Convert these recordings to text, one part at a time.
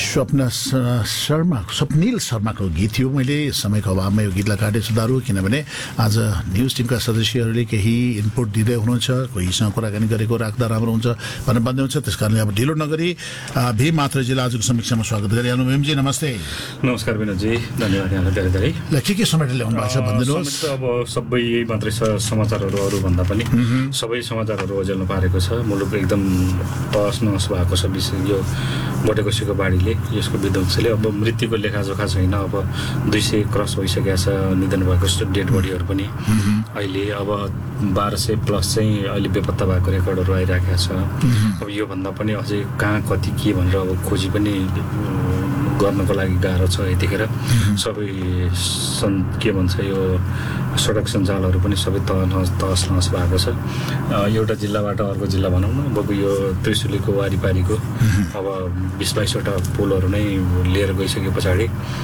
स्वप्निल शर्माको गीत थियो। मैले समयको अभावमा यो गीतलाई काटे सुधारू, किनभने आज न्युज टिमका सदस्यहरूले केही इनपुट दिँदै हुनुहुन्छ, कोहीसँग कुराकानी गरेको राख्दा राम्रो हुन्छ भनेर भन्दै हुन्छ। त्यस कारणले अब ढिलो नगरी भीम मात्रजीलाई आजको समीक्षामा स्वागत गरिहाल्नु। भीमजी नमस्ते। नमस्कार विनोदजी, धन्यवाद यहाँलाई धेरै धेरै। के समेटेर ल्याउनु भएको छ भनिदिनुहोस्। अब सबै यही मात्रै छ, समाचारहरू अरूभन्दा पनि सबै समाचारहरू ओझेल्नु पारेको छ। मुलुक एकदम तहस नहस भएको छ। विशेष यो बटेकोसीको बाढीले, यसको विध्वंसले अब मृत्युको लेखाजोखा छैन। अब 200 क्रस भइसकेको छ निधन भएको डेड बडीहरू पनि। अहिले अब 1200 प्लस चाहिँ अहिले बेपत्ता भएको रेकर्डहरू आइरहेको छ। अब योभन्दा पनि अझै कहाँ कति के भनेर अब खोजी पनि गर्नको लागि गाह्रो छ। यतिखेर सबै के भन्छ यो सडक सञ्जालहरू पनि सबै तहस नहस भएको छ। एउटा जिल्लाबाट अर्को जिल्ला भनौँ न, अब यो त्रिशुलीको वारिपारीको अब 20-22वटा पुलहरू नै लिएर गइसके पछाडि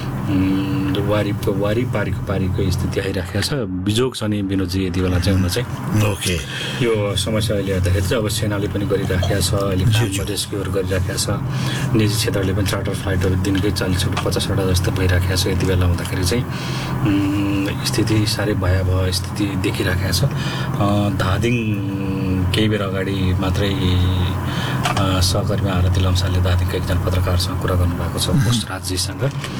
पारीको स्थिति आइराखेको छ। बिजोग छ नि विनोदजी यति बेला चाहिँ हुन चाहिँ ओके। यो समस्या अहिले हेर्दाखेरि चाहिँ अब सेनाले पनि गरिराखेको छ, अहिले रेस्क्युहरू गरिराखेको छ। निजी क्षेत्रले पनि चार्टर फ्लाइटहरू दिनकै 40-50वटा जस्तो भइराखेको छ। यति बेला हुँदाखेरि चाहिँ स्थिति साह्रै भयावह स्थिति देखिराखेको छ। धादिङ केही बेर अगाडि मात्रै सहकर्मी आरती लम्सालले धादिङका एकजना पत्रकारसँग कुरा गर्नुभएको छ, पोस्टराजजीसँग।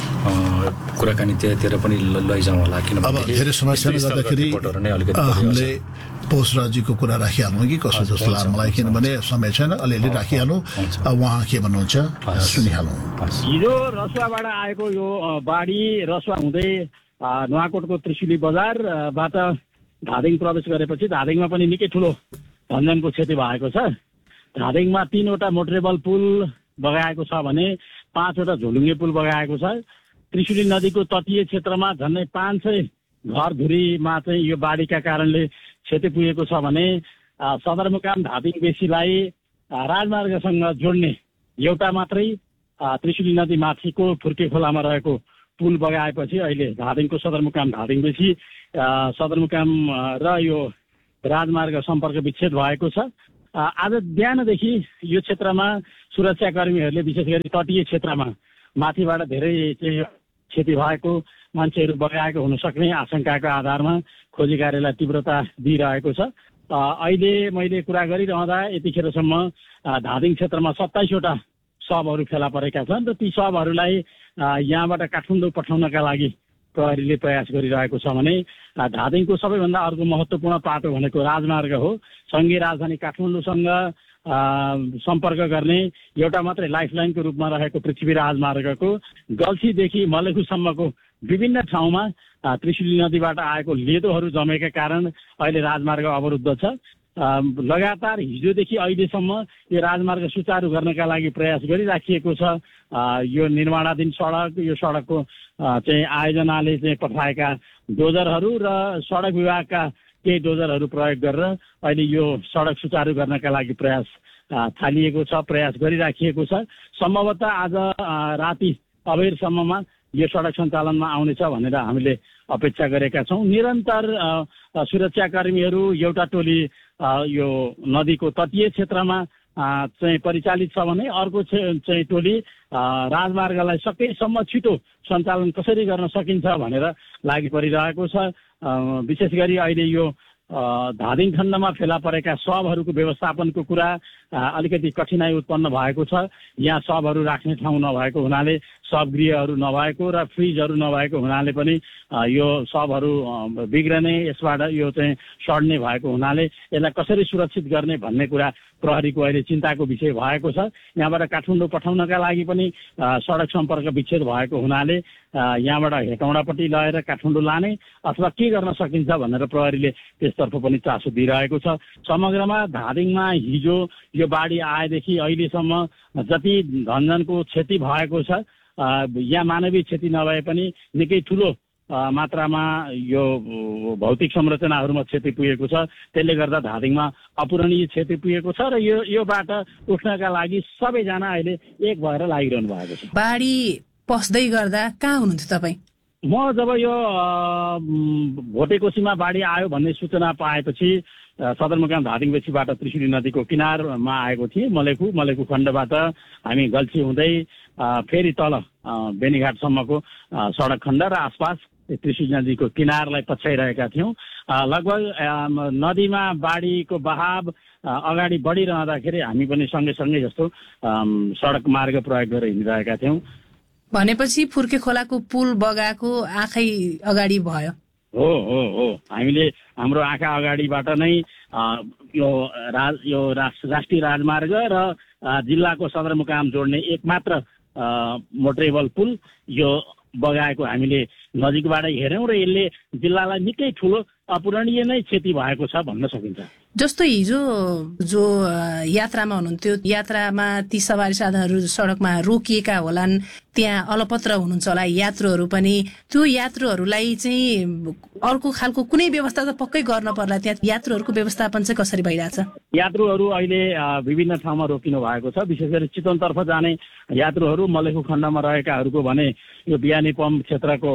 कुराकानी त्यतिर पनि लैजाउँ होला, किनभने धेरै समस्याले गर्दाखेरि हामीले पोस्टराजीको कुरा राखिहाल्नु कि कसो जस्तो लाग्छ मलाई, किनभने समय छैन। अलिअलि राखिहाल्नु। उहाँ के भन्नुहुन्छ सुनिहाल्नु। हिजो रसुवाबाट आएको यो बाढी रसुवा हुँदै नुवाकोटको त्रिशुली बजारबाट धादिङ प्रवेश गरेपछि धादिङमा पनि निकै ठुलो धनजनको क्षति भएको छ। धादिङमा 3वटा मोटरेबल पुल बगाएको छ भने 5वटा झोलुङ्गे पुल बगाएको छ। त्रिशुली नदीको तटीय क्षेत्रमा झन्डै 500 घरधुरीमा चाहिँ यो बाढीका कारणले क्षति पुगेको छ भने सदरमुकाम धादिङ बेसीलाई राजमार्गसँग जोड्ने एउटा मात्रै त्रिशुली नदी माथिको फुर्के खोलामा रहेको पुल बगाएपछि अहिले धादिङको सदरमुकाम धादिङ बेसी सदरमुकाम र यो राजमार्ग सम्पर्क विच्छेद भएको छ। आज बिहानदेखि यो क्षेत्रमा सुरक्षाकर्मीहरूले विशेष गरी तटीय क्षेत्रमा माथिबाट धेरै चाहिँ क्षति भएको मान्छेहरू बगाएको हुन सक्ने आशंकाको आधारमा खोजी कार्यलाई तीव्रता दिइरहेको छ। अहिले मैले कुरा गरिरहँदा यतिखेरसम्म धादिङ क्षेत्रमा 27वटा शवहरू फेला परेका छन् र ती शवहरूलाई यहाँबाट काठमाडौँ पठाउनका लागि प्रहरीले प्रयास गरिरहेको छ भने धादिङको सबैभन्दा अर्को महत्त्वपूर्ण पाटो भनेको राजमार्ग हो। सङ्घीय राजधानी काठमाडौँसँग सम्पर्क गर्ने एउटा मात्रै लाइफलाइनको रूपमा रहेको पृथ्वी राजमार्गको गल्छीदेखि मलेखुसम्मको विभिन्न ठाउँमा त्रिशुली नदीबाट आएको लेदोहरू जमेका कारण अहिले राजमार्ग अवरुद्ध छ। लगातार हिजोदेखि अहिलेसम्म यो राजमार्ग सुचारू गर्नका लागि प्रयास गरिराखिएको छ। यो निर्माणाधीन सडक, यो सडकको चाहिँ आयोजनाले चाहिँ पठाएका डोजरहरू र सडक विभागका केही डोजरहरू प्रयोग गरेर अहिले यो सडक सुचारू गर्नका लागि प्रयास थालिएको छ, प्रयास गरिराखिएको छ। सम्भवतः आज राति अबेरसम्ममा यो सडक सञ्चालनमा आउनेछ भनेर हामीले अपेक्षा गरेका छौँ। निरन्तर सुरक्षाकर्मीहरू एउटा टोली यो नदीको तटीय क्षेत्रमा चाहिँ परिचालित छ भने अर्को चाहिँ टोली राजमार्गलाई सकेसम्म छिटो सञ्चालन कसरी गर्न सकिन्छ भनेर लागि परिरहेको छ। विशेष गरी अहिले यो धादिङ खण्डमा फेला परेका शवहरूको व्यवस्थापनको कुरा अलिकति कठिनाइ उत्पन्न भएको छ। यहाँ शवहरू राख्ने ठाउँ नभएको हुनाले, शवगृहहरू नभएको र फ्रिजहरू नभएको हुनाले पनि यो शवहरू बिग्रने, यसबाट यो चाहिँ सड्ने भएको हुनाले यसलाई कसरी सुरक्षित गर्ने भन्ने कुरा प्रहरीको अहिले चिन्ताको विषय भएको छ। यहाँबाट काठमाडौँ पठाउनका लागि पनि सडक सम्पर्क विच्छेद भएको हुनाले यहाँबाट हेटौँडापट्टि लगेर काठमाडौँ लाने अथवा के गर्न सकिन्छ भनेर प्रहरीले त्यसतर्फ पनि चासो दिइरहेको छ। समग्रमा धादिङमा हिजो यो बाढी आएदेखि अहिलेसम्म जति धनजनको क्षति भएको छ, यहाँ मानवीय क्षति नभए पनि निकै ठुलो मात्रामा यो भौतिक संरचनाहरूमा क्षति पुगेको छ। त्यसले गर्दा धादिङमा अपूरणीय क्षति पुगेको छ र योबाट उठ्नका लागि सबैजना अहिले एक भएर लागिरहनु भएको छ। बाढी पस्दै गर्दा कहाँ हुनुहुन्थ्यो तपाईँ? म जब यो भोटेकोसीमा बाढी आयो भन्ने सूचना पाएपछि सदरमुकाम धादिङबेसीबाट त्रिशुली नदीको किनारमा आएको थिएँ। मलेखु खण्डबाट हामी गल्छी हुँदै फेरि तल बेनीघाटसम्मको सडक खण्ड र आसपास त्रिशुली नदीको किनारलाई पछ्याइरहेका थियौँ। लगभग नदीमा बाढीको बहाव अगाडि बढिरहँदाखेरि हामी पनि सँगै जस्तो सडक मार्ग प्रयोग गरेर हिँडिरहेका थियौँ। भनेपछि फुर्के खोलाको पुल बगाएको आँखै अगाडि भयो। हो हामीले हाम्रो आँखा अगाडिबाट नै यो राष्ट्रिय राजमार्ग र जिल्लाको सदरमुकाम जोड्ने एकमात्र मोटरेबल पुल यो बगाएको हामीले नजिकबाट हेऱ्यौँ र यसले जिल्लालाई निकै ठुलो अपूरणीय नै क्षति भएको छ भन्न सकिन्छ। जस्तो हिजो जो यात्रामा हुनुहुन्थ्यो, यात्रामा ती सवारी साधनहरू सडकमा रोकिएका होलान्, त्यहाँ अलपत्र हुनुहुन्छ होला यात्रुहरू पनि। त्यो यात्रुहरूलाई चाहिँ अर्को खालको कुनै व्यवस्था त पक्कै गर्न पर्ला, त्यहाँ यात्रुहरूको व्यवस्थापन चाहिँ कसरी भइरहेछ? यात्रुहरू अहिले विभिन्न ठाउँमा रोकिनु भएको छ। विशेष गरी चितवनतर्फ जाने यात्रुहरू, मलेखु खण्डमा रहेकाहरूको भने यो बिहानी पम्प क्षेत्रको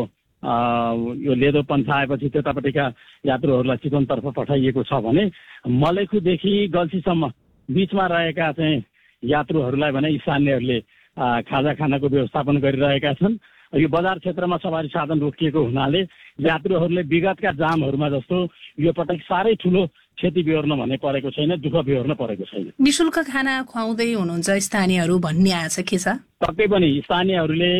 यो लेदो पन्थाएपछि त्यतापट्टिका यात्रुहरूलाई चितवनतर्फ पठाइएको छ भने मलेखुदेखि गल्छीसम्म बिचमा रहेका चाहिँ यात्रुहरूलाई भने स्थानीयहरूले खाजा खानाको व्यवस्थापन गरिरहेका छन्। यो बजार क्षेत्रमा सवारी साधन रोकिएको हुनाले यात्रुहरूले विगतका जामहरूमा जस्तो यो पटक साह्रै ठुलो क्षति बिहोर्न भने परेको छैन, दुःख बिहोर्न परेको छैन। निःशुल्क खाना खुवाउँदै हुनुहुन्छ स्थानीयहरू भन्ने आएछ के छ? पक्कै पनि स्थानीयहरूले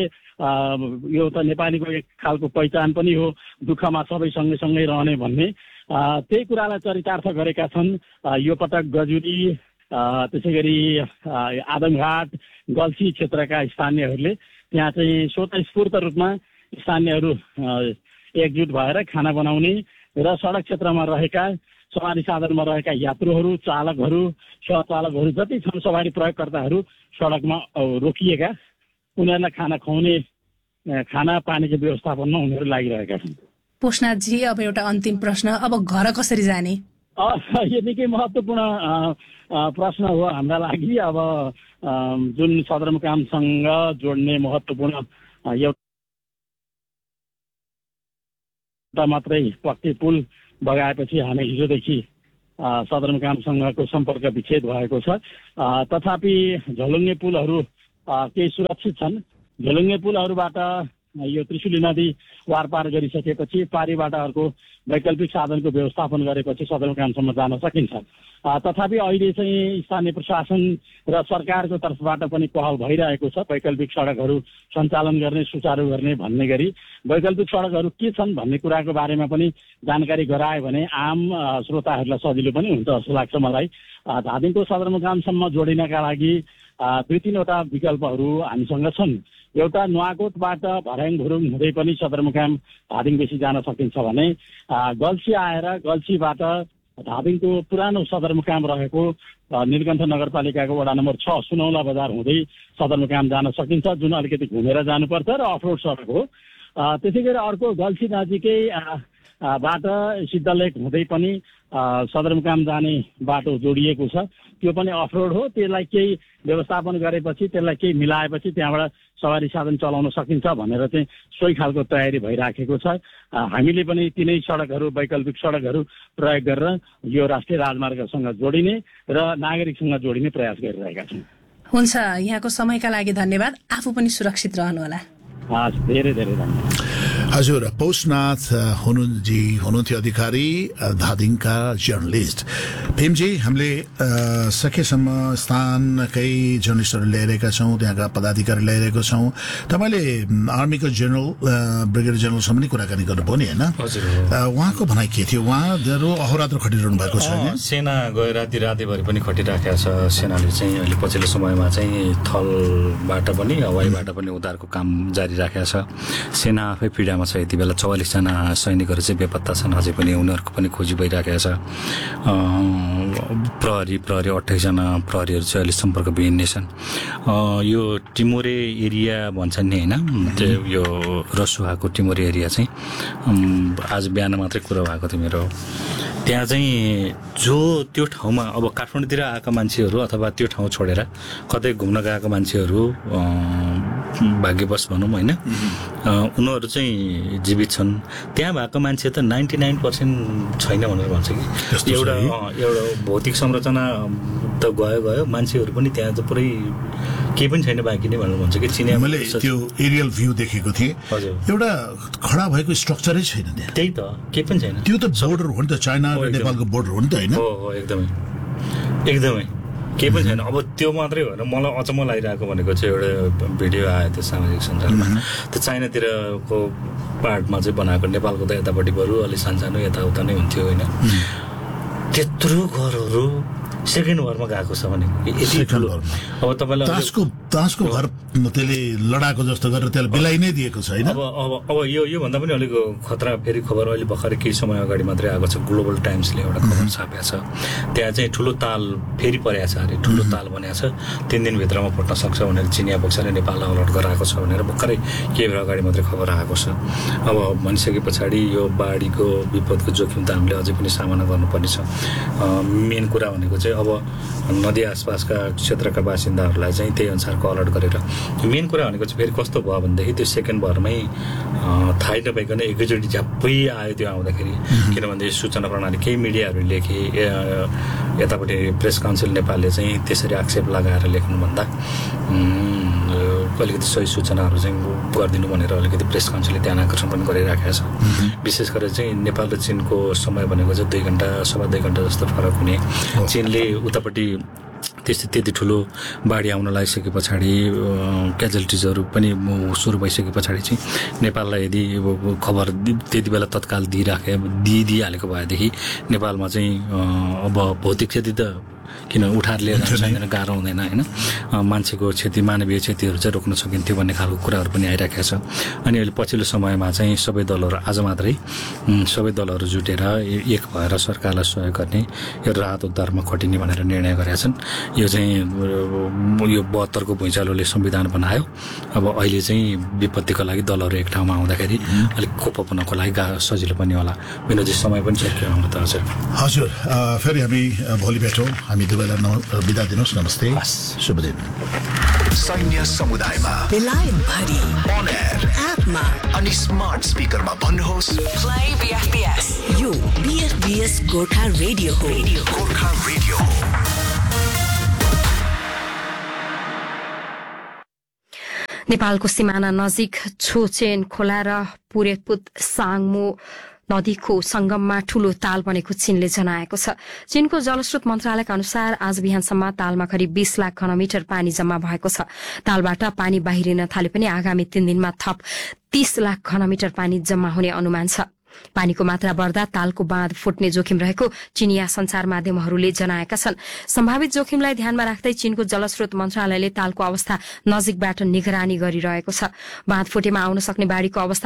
यो त नेपालीको एक खालको पहिचान पनि हो, दुःखमा सबै सँगै रहने भन्ने त्यही कुरालाई चरितार्थ गरेका छन्। यो पटक गजुरी त्यसै गरी आदमघाट गल्छी क्षेत्रका स्थानीयहरूले त्यहाँ चाहिँ स्वतस्फूर्त रूपमा स्थानीयहरू एकजुट भएर खाना बनाउने र सडक क्षेत्रमा रहेका सवारी साधनमा रहेका यात्रुहरू, चालकहरू, सहचालकहरू जति छन् सवारी प्रयोगकर्ताहरू सडकमा रोकिएका उनीहरूलाई खाना खुवाउने, खाना पानीको व्यवस्थापनमा उनीहरू लागिरहेका छन्। पोषनाथजी, अब एउटा अन्तिम प्रश्न, अब घर कसरी जाने? यो निकै महत्त्वपूर्ण प्रश्न हो हाम्रा लागि। अब जुन सदरमुकामसँग जोड्ने महत्त्वपूर्ण एउटा मात्रै पक्कै पुल बगाएपछि हामी हिजोदेखि सदरमुकामसँगको सम्पर्क विच्छेद भएको छ। तथापि झोलुङ्गे पुलहरू केही सुरक्षित छन्। झोलुङ्गे पुलहरूबाट यो त्रिशुली नदी वारपार गरिसकेपछि पारीबाट अर्को वैकल्पिक साधनको व्यवस्थापन गरेपछि सदरमुकामसम्म जान सकिन्छ। तथापि अहिले चाहिँ स्थानीय प्रशासन र सरकारको तर्फबाट पनि पहल भइरहेको छ वैकल्पिक सडकहरू सञ्चालन गर्ने, सुचारू गर्ने भन्ने गरी। वैकल्पिक सडकहरू के छन् भन्ने कुराको बारेमा पनि जानकारी गरायो भने आम श्रोताहरूलाई सजिलो पनि हुन्छ जस्तो लाग्छ मलाई। धादिङको सदरमुकामसम्म जोडिनका लागि 2-3वटा विकल्पहरू हामीसँग छन्। एउटा नुवाकोटबाट भर्याङ-भुरुङ हुँदै पनि सदरमुकाम धादिङबेसी जान सकिन्छ भने गल्छी आएर गल्छीबाट धादिङको पुरानो सदरमुकाम रहेको नीलकण्ठ नगरपालिकाको वडा नम्बर 6 सुनौला बजार हुँदै सदरमुकाम जान सकिन्छ, जुन अलिकति घुमेर जानुपर्छ र अफरोड सडक हो। त्यसै गरी अर्को गल्छी नजिकै बाट सिद्धलेक हुँदै पनि सदरमुकाम जाने बाटो जोडिएको छ, त्यो पनि अफरोड हो। त्यसलाई केही व्यवस्थापन गरेपछि, त्यसलाई केही मिलाएपछि त्यहाँबाट सवारी साधन चलाउन सकिन्छ भनेर चाहिँ सोही खालको तयारी भइराखेको छ। हामीले पनि तिनै सडकहरू, वैकल्पिक सडकहरू प्रयोग गरेर यो राष्ट्रिय राजमार्गसँग जोडिने र नागरिकसँग जोडिने प्रयास गरिरहेका छौँ। हुन्छ, यहाँको समयका लागि धन्यवाद। आफू पनि सुरक्षित रहनुहोला। धेरै धेरै धन्यवाद। हजुर, पोषनाथ हुनुहुन्थ्यो अधिकारी, धादिङका जर्नलिस्ट। भीमजी, हामीले सकेसम्म स्थानकै जर्नलिस्टहरू ल्याइरहेका छौँ, त्यहाँका पदाधिकारी ल्याइरहेका छौँ। तपाईँले आर्मीको जेनरल, ब्रिगेडियर जेनरलसँग पनि कुराकानी गर्नुभयो नि, होइन? उहाँको भनाइ के थियो? उहाँहरू अहोरात्र खटिरहनु भएको छ। सेना गएर रातिभरि पनि खटिराखेको छ। सेनाले चाहिँ अहिले पछिल्लो समयमा चाहिँ थलबाट पनि हवाईबाट पनि उद्धारको काम जारी राखेको छ। सेना आफै पीडामा छ। यति बेला 44जना सैनिकहरू चाहिँ बेपत्ता छन्, अझै पनि उनीहरूको पनि खोजी भइरहेको छ। प्रहरी 28जना प्रहरीहरू चाहिँ अहिले सम्पर्कविहीन नै छन्। यो टिमोरे एरिया भन्छन् नि, होइन? त्यो यो रसुवाको टिमोरे एरिया चाहिँ आज बिहान मात्रै कुरा भएको थियो मेरो। त्यहाँ चाहिँ जो त्यो ठाउँमा अब काठमाडौँतिर आएका मान्छेहरू अथवा त्यो ठाउँ छोडेर कतै घुम्न गएका मान्छेहरू भाग्यवश भनौँ होइन उनीहरू चाहिँ जीवित छन्। त्यहाँ भएको मान्छे त 99% छैन भनेर भन्छ कि एउटा भौतिक संरचना त गयो मान्छेहरू पनि त्यहाँ त पुरै केही पनि छैन बाँकी नै भनेर भन्छ कि चिनिया। मैले त्यो एरियल भ्यू देखेको थिएँ, एउटा खडा भएको स्ट्रक्चरै छैन त्यहाँ। त्यही त केही पनि छैन। त्यो त बोर्डर हो नि त, चाइना र नेपालको बोर्डर हो नि त होइन? हो एकदमै केही पनि छैन। अब त्यो मात्रै होइन, मलाई अचम्म लागिरहेको भनेको चाहिँ एउटा भिडियो आयो त्यो सामाजिक सञ्जालमा, त्यो चाइनातिरको पार्टमा चाहिँ बनाएको, नेपालको त यतापट्टि बरु अलि सानो यताउता नै हुन्थ्यो होइन। त्यत्रो घरहरू सेकेन्ड वारमा गएको छ भने यति ठुलो। अब तपाईँलाई तासको घर त्यसले लडाएको जस्तो गरेर त्यसलाई बिलाइ नै दिएको छ होइन? अब यो भन्दा पनि अलिक खतरा फेरि खबर अहिले भर्खरै केही समय अगाडि मात्रै आएको छ, ग्लोबल टाइम्सले एउटा खबर छापेको छ। त्यहाँ चाहिँ ठुलो ताल फेरि परेको छ अरे, ठुलो ताल बनाएको छ, 3 दिनभित्रमा फुट्न सक्छ भनेर चिनिया पक्षले नेपाललाई अलर्ट गराएको छ भनेर भर्खरै केही बेर अगाडि मात्रै खबर आएको छ। अब भनिसके पछाडि यो बाढीको विपदको जोखिम त हामीले अझै पनि सामना गर्नुपर्ने छ। मेन कुरा भनेको चाहिँ अब नदी आसपासका क्षेत्रका बासिन्दाहरूलाई चाहिँ त्यही अनुसारको अलर्ट गरेर, मेन कुरा भनेको चाहिँ फेरि कस्तो भयो भनेदेखि त्यो सेकेन्ड भरमै थाहै नपाइकन एकैचोटि झ्याप्पै आयो त्यो आउँदाखेरि। किनभने सूचना प्रणाली केही मिडियाहरू लेखे, यतापट्टि प्रेस काउन्सिल नेपालले चाहिँ त्यसरी आक्षेप लगाएर लेख्नुभन्दा अलिकति सही सूचनाहरू चाहिँ गरिदिनु भनेर अलिकति प्रेस काउन्सिलले ध्यान आकर्षण पनि गरिराखेको छ। विशेष गरेर चाहिँ नेपाल र चीनको समय भनेको चाहिँ 2 घण्टा सवा 2 घण्टा जस्तो फरक हुने। चीनले उतापट्टि त्यति ठुलो बाढी आउन लागिसके पछाडि क्याजुअलिटिजहरू पनि सुरु भइसके पछाडि चाहिँ नेपाललाई यदि खबर त्यति बेला तत्काल दिइहालेको भएदेखि नेपालमा चाहिँ अब भौतिक क्षति त किन उठाएर लिएर जान गाह्रो हुँदैन होइन, मान्छेको क्षति मानवीय क्षतिहरू चाहिँ रोक्न सकिन्थ्यो भन्ने खालको कुराहरू पनि आइरहेको छ। अनि अहिले पछिल्लो समयमा चाहिँ सबै दलहरू आज मात्रै सबै दलहरू जुटेर एक भएर सरकारलाई सहयोग गर्ने, यो राहत उद्धारमा खटिने भनेर निर्णय गरेका छन्। यो चाहिँ यो 72को भुइँचालोले संविधान बनायो। अब अहिले चाहिँ विपत्तिको लागि दलहरू एक ठाउँमा आउँदाखेरि अलिक खोपनको लागि सजिलो पनि होला। विनोदजी समय पनि सकियो आउनु त हजुर। फेरि हामी भोलि भेटौँ। हामी दुवैलाई बिदा दिनुहोस्। नमस्ते, शुभ दिन। सैन्य समुदायमा बेलायत भरि अन एयर एपमा अनि स्मार्ट स्पिकरमा भन्नुहोस् प्ले बीएफबीएस। यो बीएफबीएस गोर्खा रेडियो हो। नेपालको सिमाना नजिक छोचेन खोला र पुरेपुत साङमो नदीको संगममा ठूलो ताल बनेको चीनले जनाएको छ। चीनको जलस्रोत मन्त्रालयका अनुसार आज बिहानसम्म तालमा करिब 20 लाख घनमिटर पानी जम्मा भएको छ। तालबाट पानी बाहिरिन थाले पनि आगामी 3 दिनमा थप 30 लाख घनमिटर पानी जम्मा हुने अनुमान छ। पानीको मात्रा बढ्दा तालको बाँध फुट्ने जोखिम रहेको चीनिया संचार माध्यमहरूले जनाएका छन्। सम्भावित जोखिमलाई ध्यानमा राख्दै चीनको जलस्रोत मन्त्रालयले तालको अवस्था नजिकबाट निगरानी गरिरहेको छ। बाँध फुटेमा आउन सक्ने बाढ़ीको अवस्था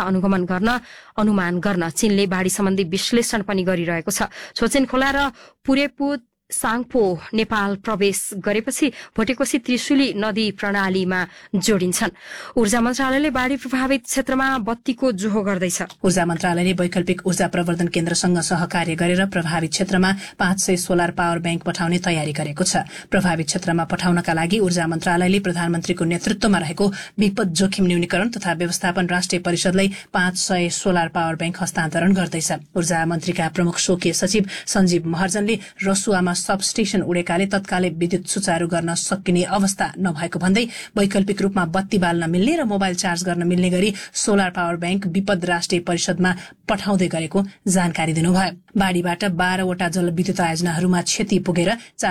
अनुमान गर्न चीनले बाढ़ी सम्बन्धी विश्लेषण पनि गरिरहेको छ। छोचेन खोला र पुरेपुत साङपो नेपाल प्रवेश गरेपछि भोटेकोशी त्रिशुली नदी प्रणालीमा जोडिन्छन्। ऊर्जा मन्त्रालयले बाढ़ी प्रभावित क्षेत्रमा बत्तीको जोहो गर्दैछ। ऊर्जा मन्त्रालयले वैकल्पिक ऊर्जा प्रवर्धन केन्द्रसँग सहकार्य गरेर प्रभावित क्षेत्रमा 500 सोलर पावर ब्याङ्क पठाउने तयारी गरेको छ। प्रभावित क्षेत्रमा पठाउनका लागि ऊर्जा मन्त्रालयले प्रधानमन्त्रीको नेतृत्वमा रहेको विपद जोखिम न्यूनीकरण तथा व्यवस्थापन राष्ट्रिय परिषदलाई 500 सोलर पावर ब्याङ्क हस्तान्तरण गर्दैछ। ऊर्जा मन्त्रीका प्रमुख स्वकीय सचिव सञ्जीव महर्जनले रसुवामा सबस्टेशन उडेकाले तत्कालै विद्युत सुचारू गर्न सकिने अवस्था नभएको भन्दै वैकल्पिक रूपमा बत्ती बाल्न मिल्ने र मोबाइल चार्ज गर्न मिल्ने गरी सोलर पावर ब्याङ्क विपद राष्ट्रिय परिषदमा पठाउँदै गरेको जानकारी दिनुभयो। बाढ़ीबाट 12 वटा जलविद्युत आयोजनाहरूमा क्षति पुगेर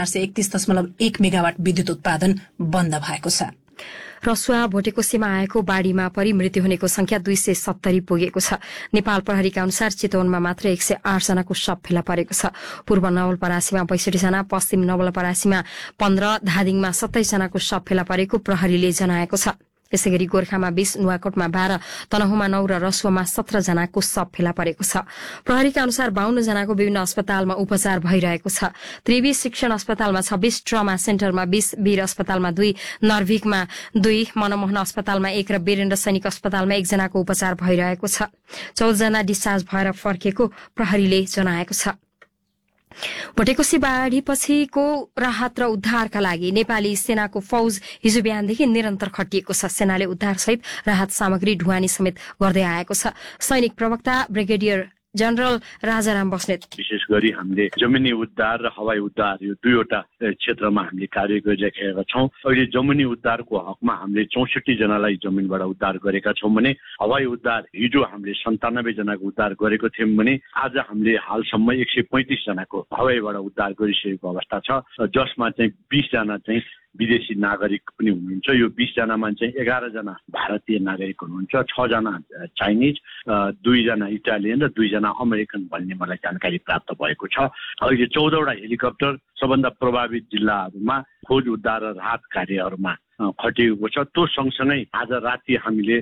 431.1 मेगावाट विद्युत उत्पादन बन्द भएको छ। रसुवा भोटेकोशीमा आएको बाढ़ीमा परि मृत्यु हुनेको संख्या 270 पुगेको छ। नेपाल प्रहरीका अनुसार चितवनमा मात्र 108 जनाको शव फेला परेको छ। पूर्व नवलपरासीमा 65 जना, पश्चिम नवलपरासीमा 15, धादिङमा 27 जनाको शव फेला परेको प्रहरीले जनाएको छ। यसैगरी गोर्खामा 20, नुवाकोटमा 12, तनहुँमा 9 र रसुवामा 17 जनाको शव फेला परेको छ। प्रहरीका अनुसार 52 जनाको विभिन्न अस्पतालमा उपचार भइरहेको छ। त्रिवी शिक्षण अस्पतालमा 26, ट्रमा सेन्टरमा 20, वीर अस्पतालमा 2, नर्भिकमा 2, मनमोहन अस्पतालमा 1 र वीरेन्द्र सैनिक अस्पतालमा 1 जनाको उपचार भइरहेको छ। 14 जना डिस्चार्ज भएर फर्केको प्रहरीले जनाएको छ। भटेकोसी बाढीपछिको राहत र उद्धारका लागि नेपाली सेनाको फौज हिजो बिहानदेखि निरन्तर खटिएको छ। सेनाले उद्धारसहित राहत सामग्री ढुवानी समेत गर्दै आएको छ। सैनिक प्रवक्ता ब्रिगेडियर जनरल राजाराम बस्नेत, विशेष गरी हामीले जमिनी उद्धार र हवाई उद्धार यो दुईवटा क्षेत्रमा हामीले कार्य गरिरहेका छौँ। अहिले जमिनी उद्धारको हकमा हामीले 64 जनालाई जमिनबाट उद्धार गरेका छौँ भने हवाई उद्धार हिजो हामीले 97 जनाको उद्धार गरेको थियौँ भने आज हामीले हालसम्म 135 जनाको हवाईबाट उद्धार गरिसकेको अवस्था छ, जसमा चाहिँ 20 जना चाहिँ विदेशी नागरिक पनि हुनुहुन्छ। यो 20 जनामा चाहिँ 11 जना भारतीय नागरिक हुनुहुन्छ, 6 जना चाइनिज, 2 जना इटालियन र 2 जना अमेरिकन भन्ने मलाई जानकारी प्राप्त भएको छ। अहिले 14 वटा हेलिकप्टर सबभन्दा प्रभावित जिल्लाहरूमा खोज उद्धार र राहत कार्यहरूमा खटिएको छ। त्यो सँगसँगै आज राति हामीले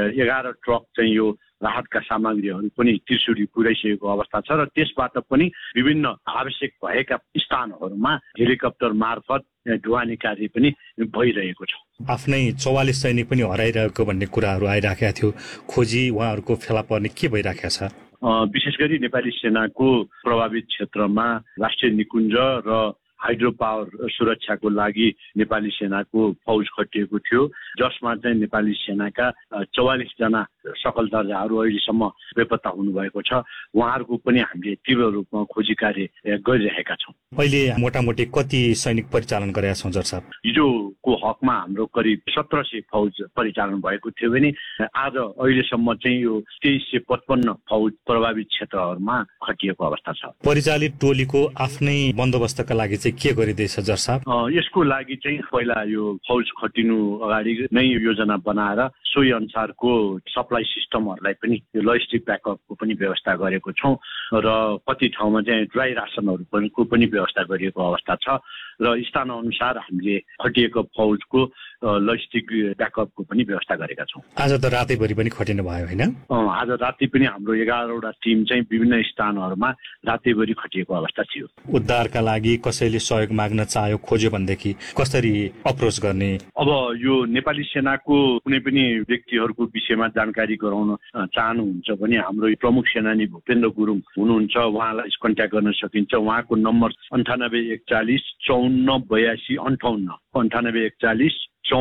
11 ट्रक चाहिँ यो राहतका सामग्रीहरू पनि त्रिशुली पुर्याइसकेको अवस्था छ र त्यसबाट पनि विभिन्न आवश्यक भएका स्थानहरूमा हेलिकप्टर मार्फत ढुवानी कार्य पनि भइरहेको छ। आफ्नै 44 सैनिक पनि हराइरहेको भन्ने कुराहरू आइराखेका थियो। खोजी उहाँहरूको फेला पर्ने के भइराखेको छ? विशेष गरी नेपाली सेनाको प्रभावित क्षेत्रमा राष्ट्रिय निकुञ्ज र हाइड्रो पावर सुरक्षाको लागि नेपाली सेनाको फौज खटिएको थियो, जसमा चाहिँ नेपाली सेनाका 44 जना सकल दर्जाहरू अहिलेसम्म बेपत्ता हुनुभएको छ। उहाँहरूको पनि हामीले तीव्र रूपमा खोजी कार्य गरिरहेका छौँ। अहिले मोटामोटी कति सैनिक परिचालन गरेका छौँ जर साहब? हिजोको हकमा हाम्रो करिब 1700 फौज परिचालन भएको थियो भने आज अहिलेसम्म चाहिँ यो 2355 फौज प्रभावित क्षेत्रहरूमा खटिएको अवस्था छ। परिचालित टोलीको आफ्नै बन्दोबस्तका लागि चाहिँ के गरिँदैछ जर साहब? यसको लागि चाहिँ पहिला यो फौज खटिनु अगाडि नै योजना बनाएर सोही अनुसारको सप्लाई सिस्टमहरूलाई पनि यो लजिस्टिक ब्याकअपको पनि व्यवस्था गरेको छौँ र कति ठाउँमा चाहिँ ड्राई रासनहरूको पनि व्यवस्था गरिएको अवस्था छ र स्थान अनुसार हामीले खटिएको फौजको लजिस्टिक ब्याकअपको पनि व्यवस्था गरेका छौँ। आज त रातैभरि पनि खटिनु भयो होइन? आज राति पनि हाम्रो 11 वटा टिम चाहिँ विभिन्न स्थानहरूमा रातैभरि खटिएको अवस्था थियो। उद्धारका लागि कसैले सहयोग माग्न चाह्यो खोज्यो भनेदेखि कसरी अप्रोच गर्ने? अब यो नेपाली सेनाको कुनै पनि व्यक्तिहरूको विषयमा जानकारी गराउन चाहनुहुन्छ भने हाम्रो प्रमुख सेनानी भूपेन्द्र गुरुङ हुनुहुन्छ, उहाँलाई कन्ट्याक्ट गर्न सकिन्छ। उहाँको नम्बर 9841 5482 58 9841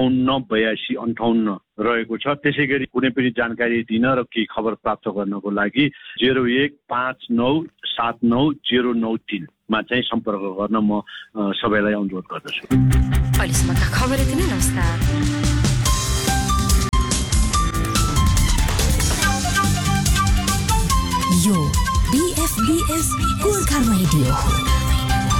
5482 58 रहेको छ। त्यसै गरी कुनै पनि जानकारी दिन र केही खबर प्राप्त गर्नको लागि 0159790903 मा चाहिँ सम्पर्क गर्न म सबैलाई अनुरोध गर्दछु। अहिलेसम्मका खबर यति नै। नमस्कार।